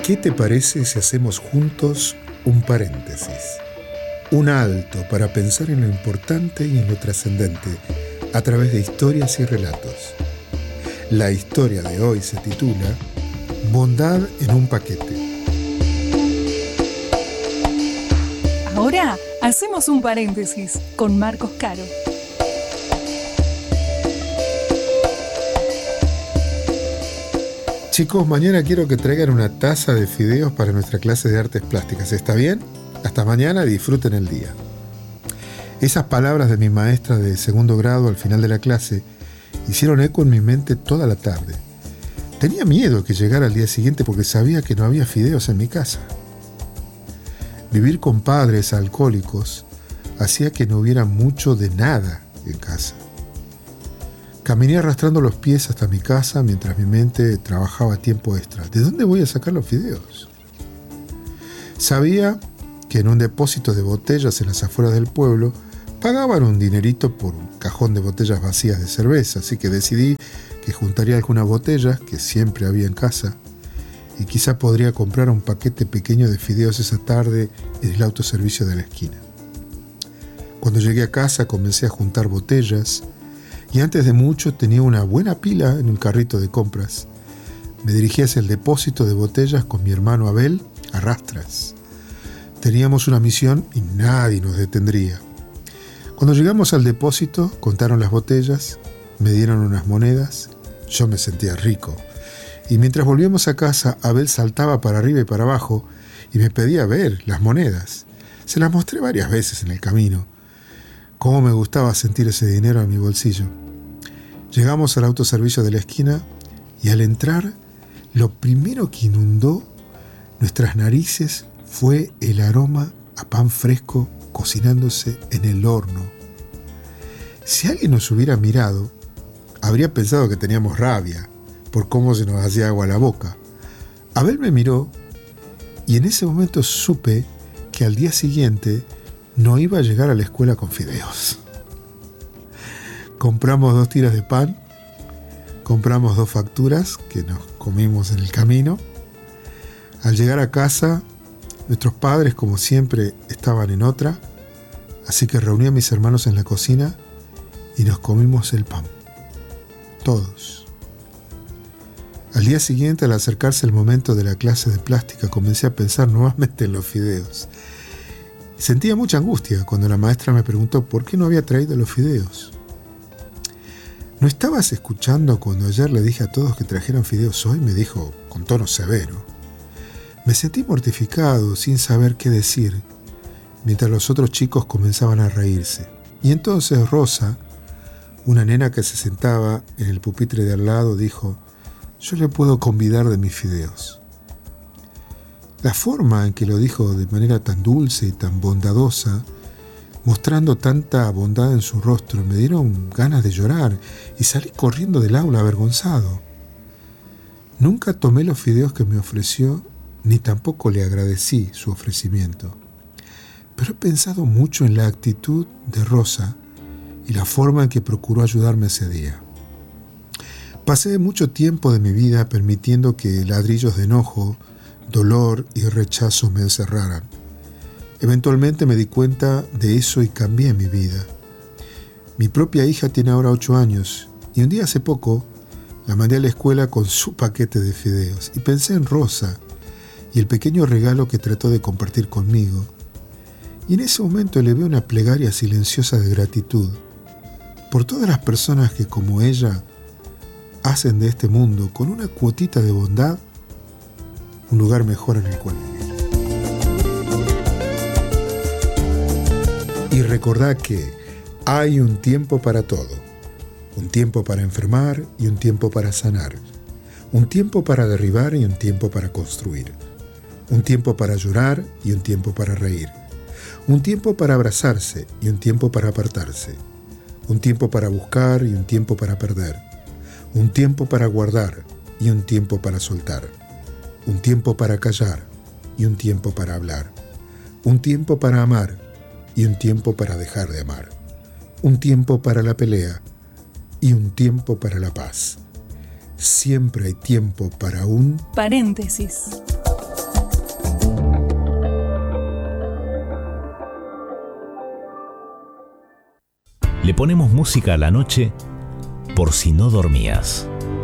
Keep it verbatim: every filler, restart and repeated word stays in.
¿Qué te parece si hacemos juntos un paréntesis? Un alto para pensar en lo importante y en lo trascendente a través de historias y relatos. La historia de hoy se titula Bondad en un paquete. Ahora hacemos un paréntesis con Marcos Caro. Chicos, mañana quiero que traigan una taza de fideos para nuestra clase de artes plásticas. ¿Está bien? Hasta mañana y disfruten el día. Esas palabras de mi maestra de segundo grado al final de la clase hicieron eco en mi mente toda la tarde. Tenía miedo que llegara al día siguiente porque sabía que no había fideos en mi casa. Vivir con padres alcohólicos hacía que no hubiera mucho de nada en casa. Caminé arrastrando los pies hasta mi casa mientras mi mente trabajaba a tiempo extra. ¿De dónde voy a sacar los fideos? Sabía que en un depósito de botellas en las afueras del pueblo pagaban un dinerito por un cajón de botellas vacías de cerveza, así que decidí que juntaría algunas botellas que siempre había en casa y quizá podría comprar un paquete pequeño de fideos esa tarde en el autoservicio de la esquina. Cuando llegué a casa comencé a juntar botellas y antes de mucho tenía una buena pila en el carrito de compras. Me dirigí hacia el depósito de botellas con mi hermano Abel a rastras. Teníamos una misión y nadie nos detendría. Cuando llegamos al depósito, contaron las botellas, me dieron unas monedas, yo me sentía rico. Y mientras volvíamos a casa, Abel saltaba para arriba y para abajo y me pedía ver las monedas. Se las mostré varias veces en el camino. Cómo me gustaba sentir ese dinero en mi bolsillo. Llegamos al autoservicio de la esquina y al entrar, lo primero que inundó nuestras narices fue el aroma a pan fresco cocinándose en el horno. Si alguien nos hubiera mirado, habría pensado que teníamos rabia por cómo se nos hacía agua la boca. Abel me miró y en ese momento supe que al día siguiente no iba a llegar a la escuela con fideos. Compramos dos tiras de pan, compramos dos facturas que nos comimos en el camino. Al llegar a casa, nuestros padres, como siempre, estaban en otra, así que reuní a mis hermanos en la cocina y nos comimos el pan. Todos. Al día siguiente, al acercarse el momento de la clase de plástica, comencé a pensar nuevamente en los fideos. Sentía mucha angustia cuando la maestra me preguntó por qué no había traído los fideos. ¿No estabas escuchando cuando ayer le dije a todos que trajeran fideos hoy? Me dijo con tono severo. Me sentí mortificado, sin saber qué decir, mientras los otros chicos comenzaban a reírse. Y entonces Rosa, una nena que se sentaba en el pupitre de al lado, dijo: «Yo le puedo convidar de mis fideos». La forma en que lo dijo de manera tan dulce y tan bondadosa, mostrando tanta bondad en su rostro, me dieron ganas de llorar y salí corriendo del aula avergonzado. Nunca tomé los fideos que me ofreció, ni tampoco le agradecí su ofrecimiento. Pero he pensado mucho en la actitud de Rosa y la forma en que procuró ayudarme ese día. Pasé mucho tiempo de mi vida permitiendo que ladrillos de enojo, dolor y rechazo me encerraran. Eventualmente me di cuenta de eso y cambié mi vida. Mi propia hija tiene ahora ocho años y un día hace poco la mandé a la escuela con su paquete de fideos y pensé en Rosa y el pequeño regalo que trató de compartir conmigo. Y en ese momento elevé una plegaria silenciosa de gratitud por todas las personas que, como ella, hacen de este mundo, con una cuotita de bondad, un lugar mejor en el cual vivir. Y recordá que hay un tiempo para todo. Un tiempo para enfermar y un tiempo para sanar. Un tiempo para derribar y un tiempo para construir. Un tiempo para llorar y un tiempo para reír. Un tiempo para abrazarse y un tiempo para apartarse. Un tiempo para buscar y un tiempo para perder. Un tiempo para guardar y un tiempo para soltar. Un tiempo para callar y un tiempo para hablar. Un tiempo para amar y un tiempo para dejar de amar. Un tiempo para la pelea y un tiempo para la paz. Siempre hay tiempo para un paréntesis. Le ponemos música a la noche por si no dormías.